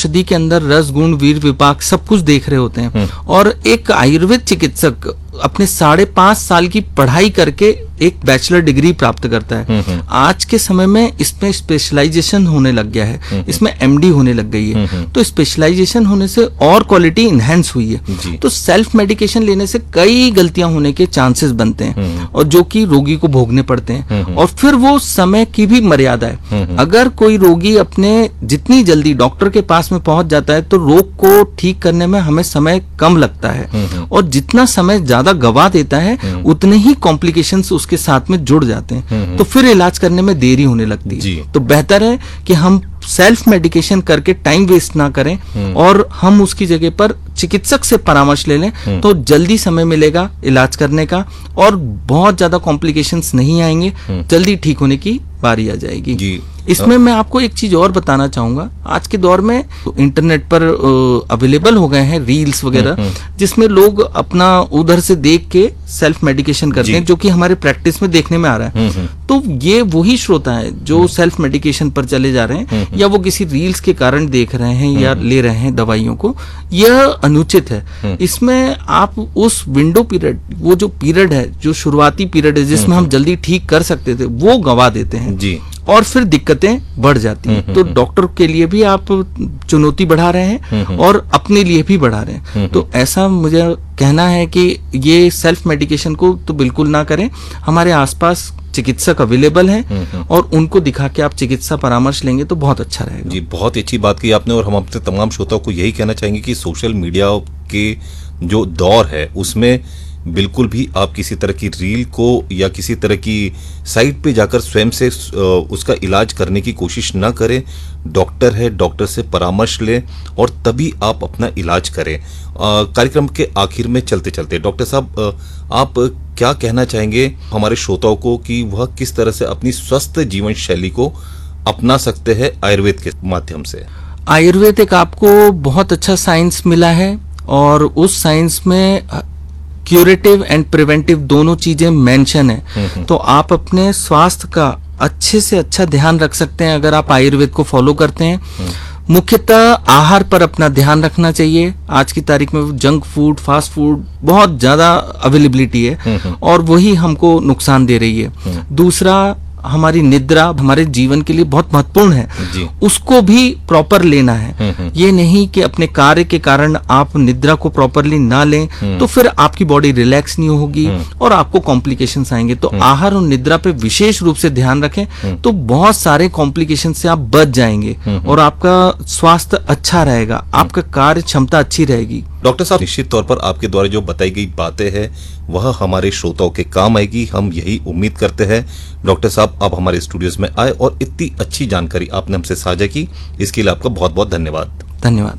औषधि के अंदर रस गुण वीर विपाक सब कुछ देख रहे होते हैं। और एक आयुर्वेद चिकित्सक अपने 5.5 साल की पढ़ाई करके एक बैचलर डिग्री प्राप्त करता है। आज के समय में इसमें स्पेशलाइजेशन होने लग गया है, इसमें एमडी होने लग गई है। तो स्पेशलाइजेशन होने से और क्वालिटी इनहेंस हुई है। तो सेल्फ मेडिकेशन लेने से कई गलतियां होने के चांसेस बनते हैं और जो कि रोगी को भोगने पड़ते हैं। और फिर वो समय की भी मर्यादा है। अगर कोई रोगी अपने जितनी जल्दी डॉक्टर के पास में पहुंच जाता है तो रोग को ठीक करने में हमें समय कम लगता है। और जितना समय ज्यादा गवा देता है उतने ही कॉम्प्लिकेशंस उसके साथ में जुड़ जाते हैं। तो फिर इलाज करने में देरी होने लगती है। तो बेहतर है कि हम सेल्फ मेडिकेशन करके टाइम वेस्ट ना करें और हम उसकी जगह पर चिकित्सक से परामर्श ले लें तो जल्दी समय मिलेगा इलाज करने का और बहुत ज्यादा कॉम्प्लिकेशंस नहीं आएंगे, जल्दी ठीक होने की बारी आ जाएगी। इसमें मैं आपको एक चीज और बताना चाहूंगा। आज के दौर में इंटरनेट पर अवेलेबल हो गए हैं रील्स वगैरह, जिसमें लोग अपना उधर से देख के सेल्फ मेडिकेशन करते हैं, जो कि हमारे प्रैक्टिस में देखने में आ रहा है। तो ये वही श्रोता है जो सेल्फ मेडिकेशन पर चले जा रहे हैं या वो किसी रील्स के कारण देख रहे हैं या ले रहे हैं दवाइयों को, यह अनुचित है। इसमें आप उस विंडो पीरियड, वो जो पीरियड है, जो शुरुआती पीरियड है जिसमें हम जल्दी ठीक कर सकते थे, वो गवा देते हैं और फिर दिक्कतें बढ़ जाती हैं। तो डॉक्टर के लिए भी आप चुनौती बढ़ा रहे हैं और अपने लिए भी बढ़ा रहे हैं। तो ऐसा मुझे कहना है कि ये सेल्फ मेडिकेशन को तो बिल्कुल ना करें। हमारे आसपास चिकित्सक अवेलेबल हैं और उनको दिखा के आप चिकित्सा परामर्श लेंगे तो बहुत अच्छा रहेगा। जी, बहुत अच्छी बात की आपने। और हम अपने तमाम श्रोताओं को यही कहना चाहेंगे कि सोशल मीडिया के जो दौर है उसमें बिल्कुल भी आप किसी तरह की रील को या किसी तरह की साइट पे जाकर स्वयं से उसका इलाज करने की कोशिश ना करें। डॉक्टर है, डॉक्टर से परामर्श लें और तभी आप अपना इलाज करें। कार्यक्रम के आखिर में चलते चलते डॉक्टर साहब, आप क्या कहना चाहेंगे हमारे श्रोताओं को कि वह किस तरह से अपनी स्वस्थ जीवन शैली को अपना सकते हैं आयुर्वेद के माध्यम से? आयुर्वेद एक आपको बहुत अच्छा साइंस मिला है और उस साइंस में क्यूरेटिव एंड प्रिवेंटिव दोनों चीजें मेंशन है। तो आप अपने स्वास्थ्य का अच्छे से अच्छा ध्यान रख सकते हैं अगर आप आयुर्वेद को फॉलो करते हैं। मुख्यतः आहार पर अपना ध्यान रखना चाहिए। आज की तारीख में जंक फूड, फास्ट फूड बहुत ज्यादा अवेलेबिलिटी है और वही हमको नुकसान दे रही है। दूसरा, हमारी निद्रा हमारे जीवन के लिए बहुत महत्वपूर्ण है, उसको भी प्रॉपर लेना है। ये नहीं कि अपने कार्य के कारण आप निद्रा को प्रॉपरली ना लें तो फिर आपकी बॉडी रिलैक्स नहीं होगी और आपको कॉम्प्लिकेशंस आएंगे। तो आहार और निद्रा पे विशेष रूप से ध्यान रखें तो बहुत सारे कॉम्प्लिकेशन से आप बच जाएंगे और आपका स्वास्थ्य अच्छा रहेगा, आपका कार्य क्षमता अच्छी रहेगी। डॉक्टर साहब, निश्चित तौर पर आपके द्वारा जो बताई गई बातें हैं वह हमारे श्रोताओं के काम आएगी, हम यही उम्मीद करते हैं। डॉक्टर साहब, आप हमारे स्टूडियोज में आए और इतनी अच्छी जानकारी आपने हमसे साझा की, इसके लिए आपका बहुत बहुत धन्यवाद। धन्यवाद।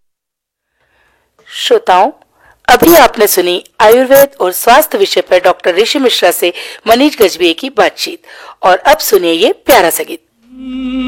श्रोताओं, अभी आपने सुनी आयुर्वेद और स्वास्थ्य विषय पर डॉक्टर ऋषि मिश्रा से मनीष गजभिये की बातचीत। और अब सुनिए ये प्यारा सा गीत।